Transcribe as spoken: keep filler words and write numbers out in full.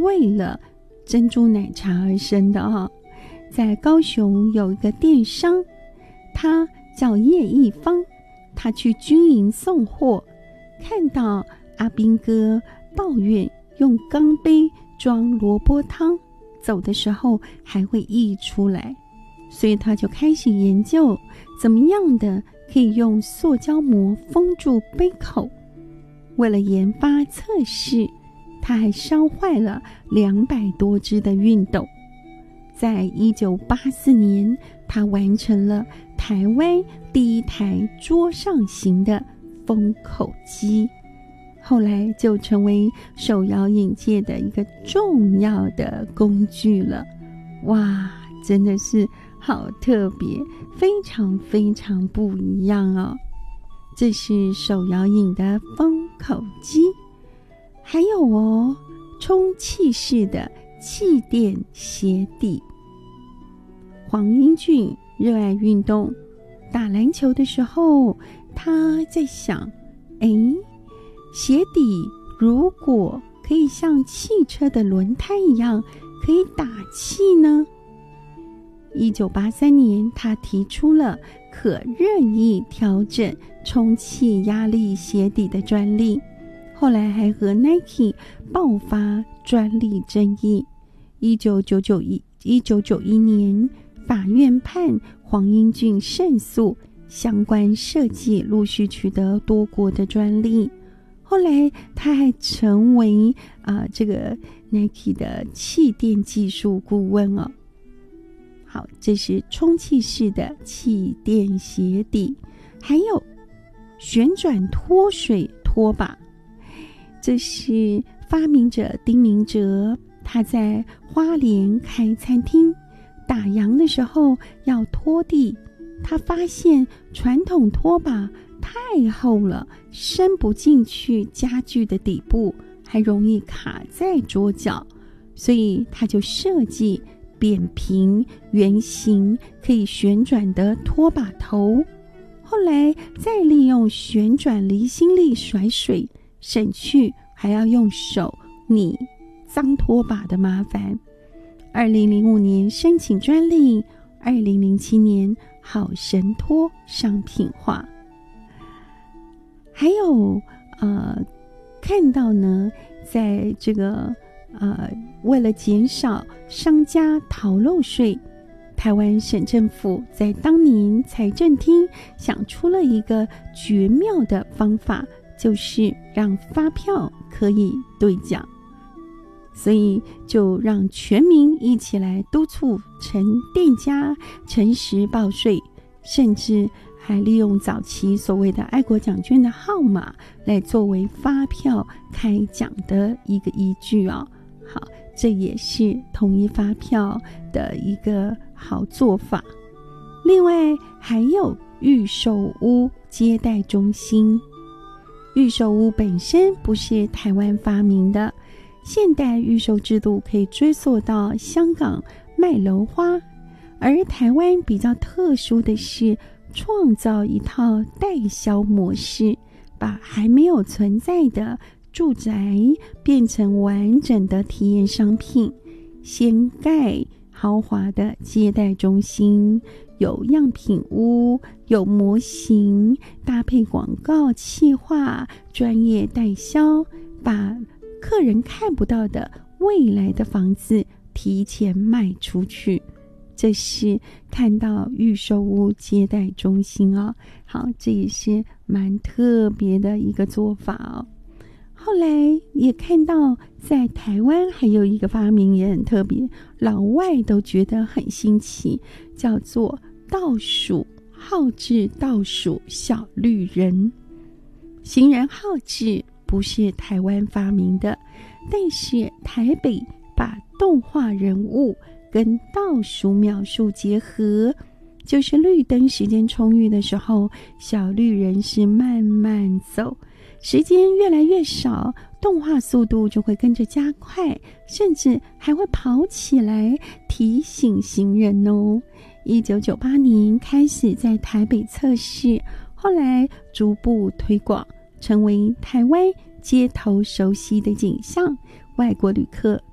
为了珍珠奶茶而生的啊。在高雄有一个电商，他叫叶一方，他去军营送货，看到阿兵哥抱怨用钢杯装萝卜汤，走的时候还会溢出来，所以他就开始研究怎么样的可以用塑胶膜封住杯口。为了研发测试，他还烧坏了两百多只的熨斗。在一九八四年，他完成了台湾第一台桌上型的封口机，后来就成为手摇饮界的一个重要的工具了。哇，真的是好特别，非常非常不一样哦。这是手摇饮的封口机。还有哦，充气式的气垫鞋底。黄英俊热爱运动，打篮球的时候，他在想，诶，鞋底如果可以像汽车的轮胎一样可以打气呢？一九八三年，他提出了可任意调整充气压力鞋底的专利，后来还和 Nike 爆发专利争议。一九九一年，法院判黄英俊胜诉，相关设计陆续取得多国的专利。后来他还成为啊、呃、这个 Nike 的气垫技术顾问哦。好，这是充气式的气垫鞋底，还有旋转脱水拖把。这是发明者丁明哲，他在花莲开餐厅，打烊的时候要拖地，他发现传统拖把太厚了，伸不进去家具的底部，还容易卡在桌角，所以他就设计扁平圆形可以旋转的拖把头。后来再利用旋转离心力甩水，省去还要用手拟脏拖把的麻烦。二零零五年申请专利，二零零七年好神拖商品化。还有呃，看到呢，在这个呃，为了减少商家逃漏税，台湾省政府在当年财政厅想出了一个绝妙的方法，就是让发票可以兑奖，所以就让全民一起来督促陈店家诚实报税，甚至还利用早期所谓的爱国奖券的号码来作为发票开奖的一个依据哦。好，这也是统一发票的一个好做法。另外还有预售屋接待中心。预售屋本身不是台湾发明的，现代预售制度可以追溯到香港卖楼花，而台湾比较特殊的是创造一套代销模式，把还没有存在的住宅变成完整的体验商品，先盖豪华的接待中心，有样品屋，有模型，搭配广告企划，专业代销，把客人看不到的未来的房子提前卖出去。这是看到预售屋接待中心哦。好，这也是蛮特别的一个做法哦。后来也看到在台湾还有一个发明也很特别，老外都觉得很新奇，叫做倒数号志倒数小绿人。行人号志不是台湾发明的，但是台北把动画人物跟倒数秒数结合，就是绿灯时间充裕的时候，小绿人是慢慢走，时间越来越少，动画速度就会跟着加快，甚至还会跑起来提醒行人哦。一九九八年开始在台北测试，后来逐步推广，成为台湾街头熟悉的景象，外国旅客